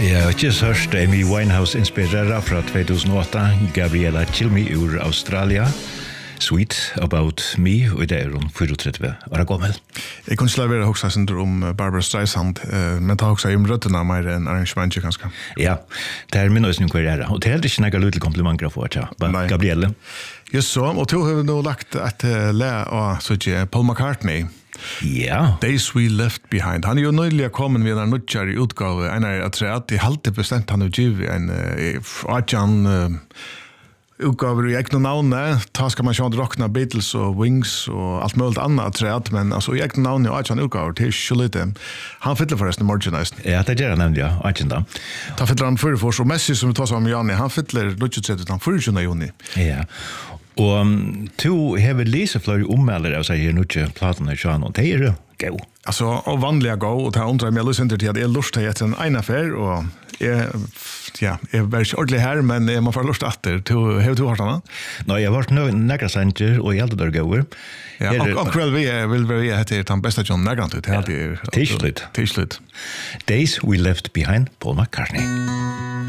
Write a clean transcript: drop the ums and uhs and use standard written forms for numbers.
Ja, just hørst Amy Winehouse inspirera fra 2008, Gabriella Cilmi ur Australia. Sweet About Me, og det hun 34 år gammel. Jeg kunne ikke lave også om Barbara Streisand, men ta også om røttene mer enn arrangementet, kanskje. Ja, det min også noen karriere, og det er helt ikke noe lite komplimenter for, Gabrielle. Just så, og til har vi nå lagt et le av Paul McCartney. Ja. Days We Left Behind. Han jo nøylig kommet ved en nødgjær utgave, en av at de halte bestemt han og giv en utgaver i egna navne, ta skal man sjån rockna Beatles og Wings og alt mulig annet treat, men altså i egna navne og egna utgaver til ikke han fyller forresten i morgen. Ja, det gjør han nemlig, ja, egna. Ta fyller han fyrir for, så Messi som vi tar sammen med Jani, han fyller 23. juni. Ja, og to hever lise flere ommelder av seg her nødje platene sjån, og det er jo gau. Altså, og vanlige gå, og ta undrer meg lyst til at jeg lurt til etter en affær, og jeg var ikke ordentlig her, men jeg må få lurt etter. Har du hørt henne? Nei, jeg har hørt nekra sanger, og jeg heldur gauer. Ja, og kveld vil vi etter den beste John Negrant ut. Til slutt. Til slutt. Days We Left Behind, Paul McCartney.